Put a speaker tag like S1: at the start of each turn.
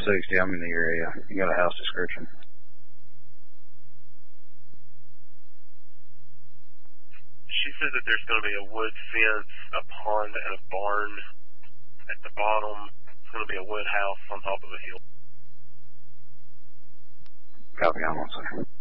S1: 60. I'm in the area. You got a house description?
S2: She said that there's going to be a wood fence, a pond, and a barn at the bottom. It's going to be a wood house on top of a hill.
S1: Copy on 1 second.